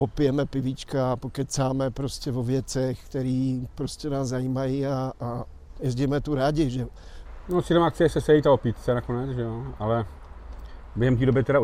popijeme pivíčka, pokecáme prostě o věcech, které prostě nás zajímají a jezdíme tu rádi, že? No, cílem akce je se sejít a opít se nakonec, že jo, ale během té doby teda